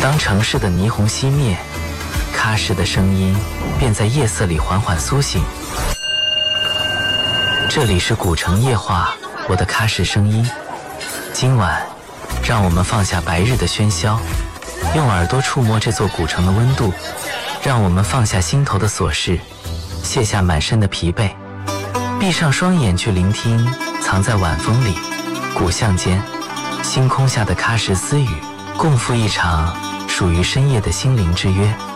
当城市的霓虹熄灭，喀什的声音便在夜色里缓缓苏醒。这里是古城夜话，我的喀什声音。今晚，让我们放下白日的喧嚣，用耳朵触摸这座古城的温度，让我们放下心头的琐事，卸下满身的疲惫，闭上双眼去聆听藏在晚风里、古巷间、星空下的喀什私语，共赴一场属于深夜的心灵之约。